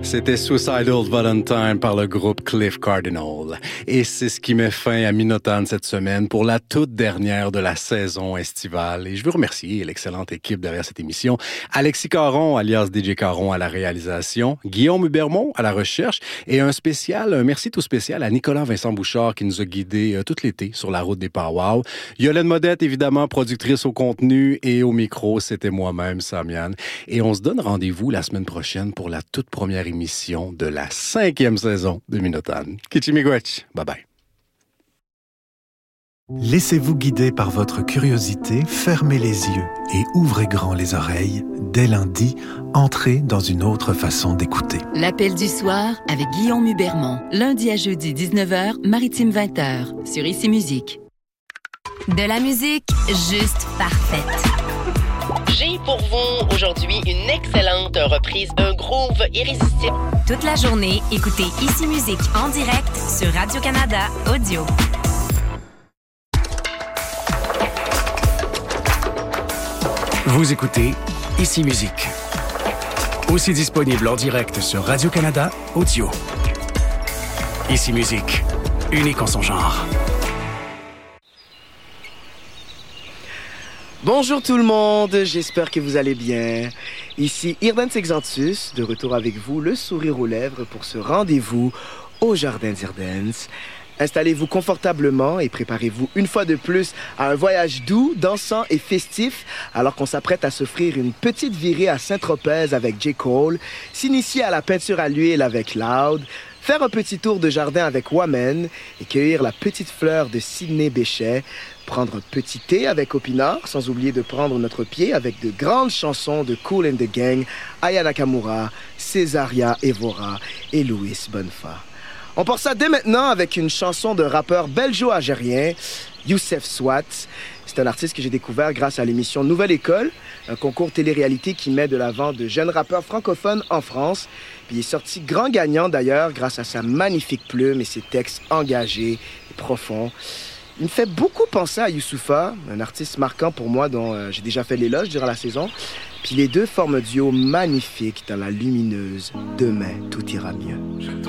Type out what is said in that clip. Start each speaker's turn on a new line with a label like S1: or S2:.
S1: C'était Suicidal Valentine par le groupe Cliff Cardinal. Et c'est ce qui met fin à Minotone cette semaine pour la toute dernière de la saison estivale. Et je veux remercier l'excellente équipe derrière cette émission. Alexis Caron, alias DJ Caron à la réalisation, Guillaume Hubermont à la recherche et un merci tout spécial à Nicolas Vincent Bouchard qui nous a guidés tout l'été sur la route des Powwows. Yolène Modette, évidemment, productrice au contenu et au micro, c'était moi-même, Samian. Et on se donne rendez-vous la semaine prochaine pour la toute première émission de la 5e saison de Minotone. Kichimigwech, bye-bye.
S2: Laissez-vous guider par votre curiosité, fermez les yeux et ouvrez grand les oreilles. Dès lundi, entrez dans une autre façon d'écouter.
S3: L'appel du soir avec Guillaume Hubermont. Lundi à jeudi 19h, Maritime 20h, sur Ici Musique.
S4: De la musique juste parfaite.
S5: J'ai pour vous aujourd'hui une excellente reprise d'un groove irrésistible.
S4: Toute la journée, écoutez Ici Musique en direct sur Radio-Canada Audio.
S6: Vous écoutez Ici Musique. Aussi disponible en direct sur Radio-Canada Audio. Ici Musique, unique en son genre.
S7: Bonjour tout le monde, j'espère que vous allez bien. Ici Irdan Sexantus, de retour avec vous, le sourire aux lèvres pour ce rendez-vous au Jardin d'Irdens. Installez-vous confortablement et préparez-vous une fois de plus à un voyage doux, dansant et festif alors qu'on s'apprête à s'offrir une petite virée à Saint-Tropez avec J. Cole, s'initier à la peinture à l'huile avec Loud, faire un petit tour de jardin avec Wamen et cueillir la petite fleur de Sidney Bechet, prendre un petit thé avec Opinard, sans oublier de prendre notre pied avec de grandes chansons de Kool and the Gang, Aya Nakamura, Césaria Evora et Louis Bonfa. On part ça dès maintenant avec une chanson d'un rappeur belgeo-algérien, Youssef Swat. C'est un artiste que j'ai découvert grâce à l'émission Nouvelle École, un concours télé-réalité qui met de l'avant de jeunes rappeurs francophones en France. Puis il est sorti grand gagnant d'ailleurs grâce à sa magnifique plume et ses textes engagés et profonds. Il me fait beaucoup penser à Youssoupha, un artiste marquant pour moi dont j'ai déjà fait l'éloge durant la saison. Puis les deux forment un duo magnifique dans la lumineuse « Demain, tout ira mieux ».